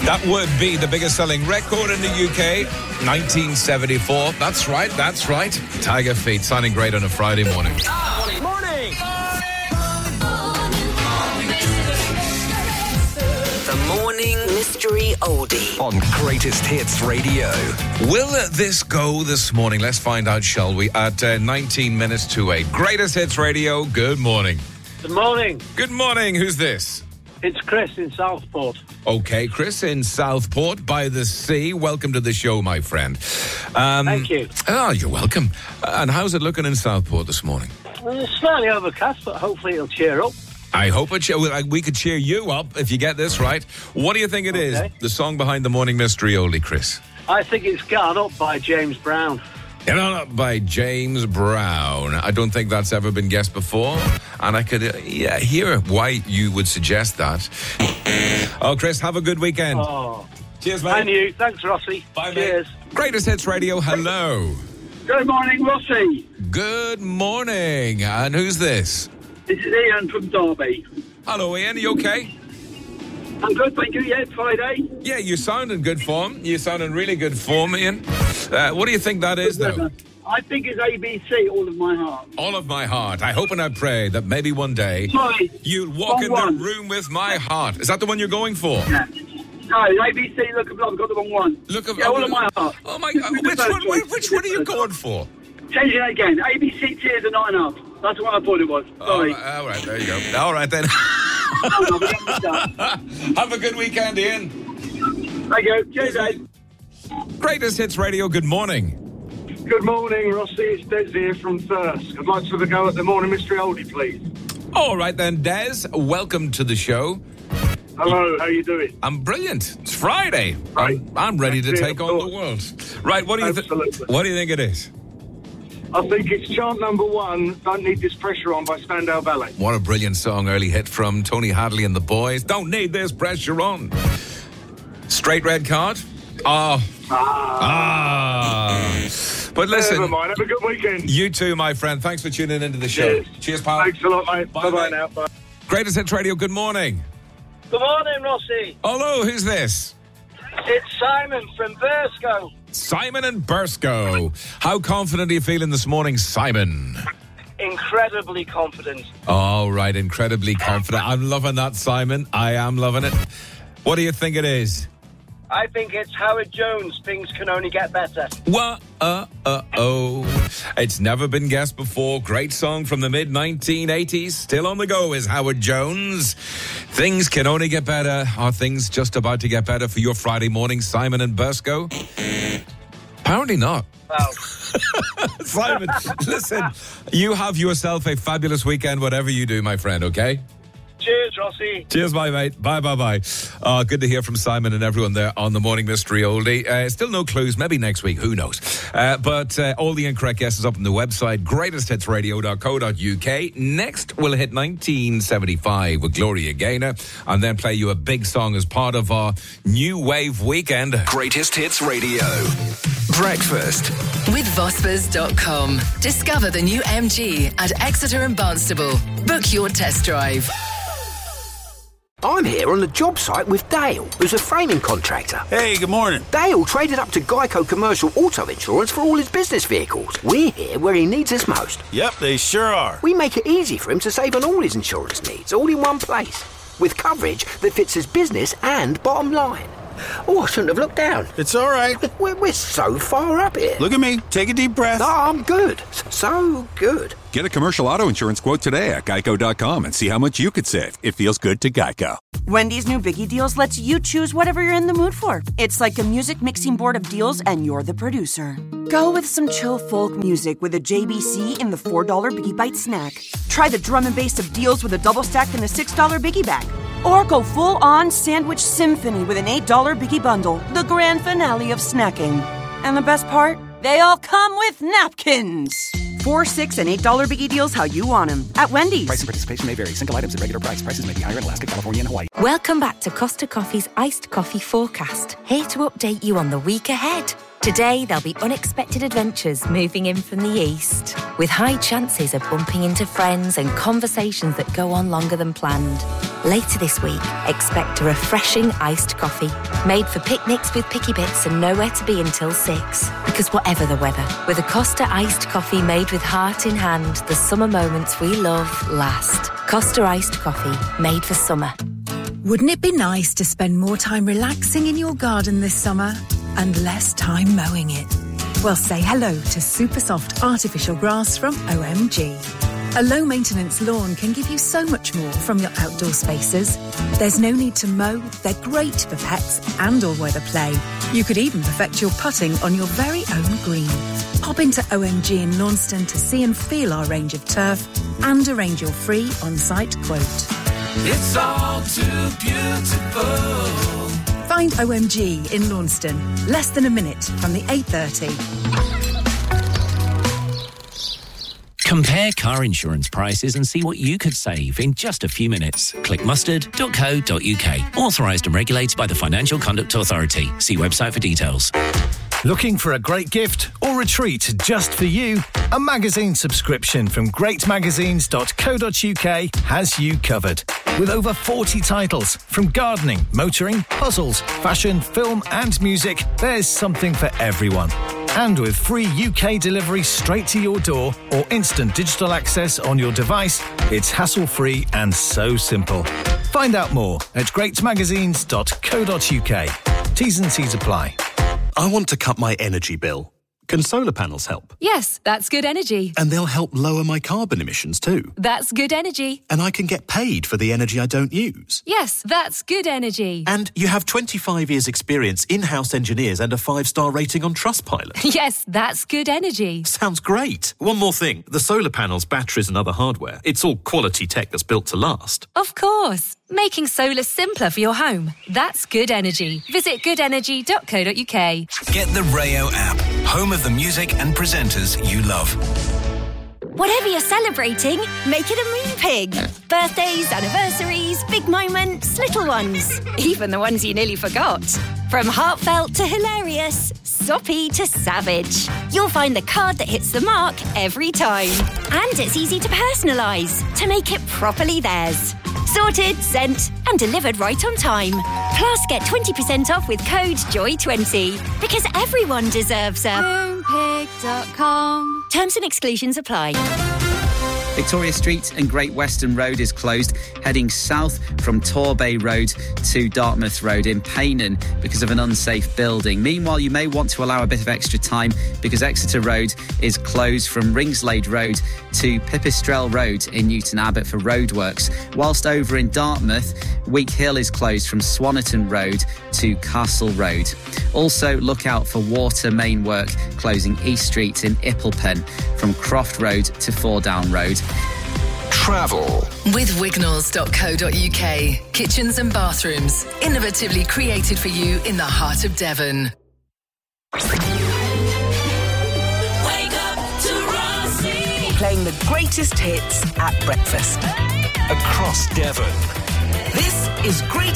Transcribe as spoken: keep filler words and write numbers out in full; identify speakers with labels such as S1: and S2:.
S1: That would be the biggest selling record in the U K, nineteen seventy-four. That's right, that's right. Tiger Feet, sounding great on a Friday morning.
S2: Morning! Morning!
S3: The Morning Mystery Oldie
S4: on Greatest Hits Radio.
S1: Will this go this morning? Let's find out, shall we? At uh, nineteen minutes to eight. Greatest Hits Radio, good morning.
S2: Good morning.
S1: Good morning, who's this?
S2: It's Chris in Southport.
S1: Okay, Chris in Southport by the sea. Welcome to the show, my friend. Um,
S2: Thank you.
S1: Oh, you're welcome. Uh, and how's it looking in Southport this morning?
S2: Well, it's slightly overcast, but hopefully it'll cheer up.
S1: I hope it cheer- we could cheer you up if you get this right. What do you think it
S2: Okay.
S1: is? The song behind the Morning Mystery Oldie, Chris?
S2: I think it's Gone Up by James Brown.
S1: Get On Up by James Brown. I don't think that's ever been guessed before, and I could uh, yeah, hear why you would suggest that. Oh, Chris, have a good weekend.
S2: Oh.
S1: Cheers, mate.
S2: And you. Thanks, Rossi.
S1: Bye,
S2: Cheers.
S1: mate. Greatest Hits Radio, hello.
S2: Good morning, Rossi.
S1: Good morning. And who's this?
S2: This is Ian from Derby.
S1: Hello, Ian. Are you okay?
S2: I'm good, thank you. Yeah, it's Friday.
S1: Yeah, you sound in good form. You sound in really good form, Ian. Uh, what do you think that is, though?
S2: I think it's A B C, All of My Heart.
S1: All of my heart. I hope and I pray that maybe one day
S2: Sorry.
S1: you'll walk
S2: Wrong
S1: in
S2: one.
S1: the room with my heart. Is that the one you're going for?
S2: Yeah. No, A B C, look, I've got the wrong one.
S1: Look of,
S2: Yeah, All of My Heart.
S1: Oh my God! Which one? Which, which one are you going for?
S2: Changing it again. A B C, Tears are not enough. That's the one I thought it was. Sorry.
S1: All right, all right, there you go. All right then. Have a good weekend, Ian.
S2: Thank you. Cheers, Dave.
S1: Greatest Hits Radio. Good morning.
S5: Good morning, Rossi. It's Des here from Thirsk. I'd like to have a go at the Morning Mystery Oldie, please.
S1: All right then, Des. Welcome to the show.
S5: Hello, how you doing?
S1: I'm brilliant. It's Friday.
S5: Right.
S1: I'm, I'm ready to
S5: Yeah,
S1: take
S5: of
S1: on
S5: course.
S1: the world. Right. What do you think?
S5: Absolutely.
S1: What do you think it is?
S5: I think it's chant number one, Don't Need This Pressure On by Spandau Ballet.
S1: What a brilliant song, early hit from Tony Hadley and the Boys. Don't need this pressure on. Straight red card. Oh. Ah. ah. But listen.
S5: Never mind, have a good weekend.
S1: You too, my friend. Thanks for tuning into the show.
S5: Cheers,
S1: Cheers pal.
S5: Thanks a lot, mate.
S1: Bye,
S5: Bye-bye
S1: mate.
S5: now. Bye.
S1: Greatest Hits Radio, good morning.
S2: Good morning, Rossi.
S1: Hello, who's this?
S2: It's Simon from Burscough.
S1: Simon and Burscough. How confident are you feeling this morning, Simon?
S2: Incredibly confident.
S1: All right, incredibly confident. I'm loving that, Simon. I am loving it. What do you think it is?
S2: I think it's Howard Jones. Things can only get better.
S1: What? Uh, uh, oh. It's never been guessed before. Great song from the mid nineteen eighties. Still on the go is Howard Jones. Things can only get better. Are things just about to get better for your Friday morning, Simon and Burscough? Apparently not.
S2: Well,
S1: Simon, listen, you have yourself a fabulous weekend, whatever you do, my friend, okay?
S2: cheers, Rossi.
S1: Cheers, bye, mate. Bye, bye, bye. Uh, good to hear from Simon and everyone there on the Morning Mystery Oldie. Uh, still no clues. Maybe next week. Who knows? Uh, but uh, all the incorrect guesses up on the website, greatest hits radio dot co dot uk. Next, we'll hit nineteen seventy-five with Gloria Gaynor and then play you a big song as part of our New Wave Weekend.
S4: Greatest Hits Radio. Breakfast.
S6: With Vospas dot com. Discover the new M G at Exeter and Barnstable. Book your test drive.
S7: I'm here on the job site with Dale, who's a framing contractor.
S8: Hey, good morning.
S7: Dale traded up to Geico Commercial Auto Insurance for all his business vehicles. We're here where he needs us most.
S8: Yep, they sure are.
S7: We make it easy for him to save on all his insurance needs, all in one place, with coverage that fits his business and bottom line. Oh, I shouldn't have looked down.
S8: It's all right.
S7: We're, we're so far up here.
S8: Look at me. Take a deep breath.
S7: No, I'm good. So good.
S9: Get a commercial auto insurance quote today at geico dot com and see how much you could save. It feels good to Geico.
S10: Wendy's new Biggie Deals lets you choose whatever you're in the mood for. It's like a music mixing board of deals, and you're the producer. Go with some chill folk music with a J B C in the four dollar Biggie Bite snack. Try the drum and bass of deals with a double stack in the six dollar Biggie Bag. Or go full-on sandwich symphony with an eight dollar Biggie Bundle, the grand finale of snacking. And the best part? They all come with napkins. Four, six, and eight dollar Biggie Deals how you want them. At Wendy's.
S11: Price and participation may vary. Single items at regular price. Prices may be higher in Alaska, California, and Hawaii.
S12: Welcome back to Costa Coffee's Iced Coffee Forecast. Here to update you on the week ahead. Today, there'll be unexpected adventures moving in from the east, with high chances of bumping into friends and conversations that go on longer than planned. Later this week, expect a refreshing iced coffee, made for picnics with picky bits and nowhere to be until six. Because whatever the weather, with a Costa iced coffee made with heart in hand, the summer moments we love last. Costa iced coffee, made for summer.
S13: Wouldn't it be nice to spend more time relaxing in your garden this summer and less time mowing it? Well, say hello to super soft artificial grass from O M G. A low-maintenance lawn can give you so much more from your outdoor spaces. There's no need to mow, they're great for pets and all-weather play. You could even perfect your putting on your very own green. Pop into O M G in Launceston to see and feel our range of turf and arrange your free on-site quote.
S14: It's all too beautiful.
S13: Find O M G in Launceston, less than a minute from the eight thirty.
S15: Compare car insurance prices and see what you could save in just a few minutes. Click mustard dot co dot uk. Authorised and regulated by the Financial Conduct Authority. See website for details.
S16: Looking for a great gift or a treat just for you? A magazine subscription from great magazines dot co dot uk has you covered. With over forty titles, from gardening, motoring, puzzles, fashion, film and music, there's something for everyone. And with free U K delivery straight to your door or instant digital access on your device, it's hassle-free and so simple. Find out more at great magazines dot co dot uk. T's and C's apply.
S17: I want to cut my energy bill. Can solar panels help?
S18: Yes, that's good energy.
S17: And they'll help lower my carbon emissions too.
S18: That's good energy.
S17: And I can get paid for the energy I don't use.
S18: Yes, that's good energy.
S17: And you have twenty-five years experience, in-house engineers and a five-star rating on Trustpilot.
S18: Yes, that's good energy.
S17: Sounds great. One more thing. The solar panels, batteries and other hardware, it's all quality tech that's built to last.
S18: Of course. Making solar simpler for your home. That's good energy. Visit good energy dot co dot uk.
S4: Get the Rayo app, home of the music and presenters you love.
S19: Whatever you're celebrating, make it a moon pig. Birthdays, anniversaries, big moments, little ones. Even the ones you nearly forgot. From heartfelt to hilarious, soppy to savage. You'll find the card that hits the mark every time. And it's easy to personalise, to make it properly theirs. Sorted, sent and delivered right on time. Plus, get twenty percent off with code joy twenty. Because everyone deserves a moon pig dot com. Terms and exclusions apply.
S20: Victoria Street and Great Western Road is closed, heading south from Torbay Road to Dartmouth Road in Paynon because of an unsafe building. Meanwhile, you may want to allow a bit of extra time because Exeter Road is closed from Ringslade Road to Pipistrel Road in Newton Abbot for roadworks. Whilst over in Dartmouth, Week Hill is closed from Swannerton Road to Castle Road. Also, look out for water main work closing East Street in Ipplepen from Croft Road to Fourdown Road.
S4: Travel
S6: with wignalls dot co dot uk. Kitchens and bathrooms, innovatively created for you in the heart of Devon.
S3: Wake up to Rossi.
S21: Playing the greatest hits at breakfast.
S4: across Devon.
S21: This is Great